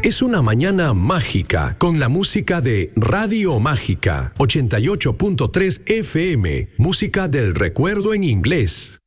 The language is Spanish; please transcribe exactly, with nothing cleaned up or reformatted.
Es una mañana mágica con la música de Radio Mágica ochenta y ocho punto tres F M, música del recuerdo en inglés.